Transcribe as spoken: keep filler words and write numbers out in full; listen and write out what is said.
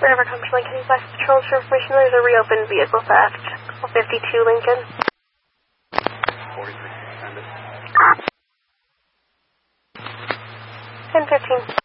River Compton Lincoln, East Life Patrol for information. There's a reopened vehicle theft. fifty-two Lincoln. forty-three, send it. ten fifteen.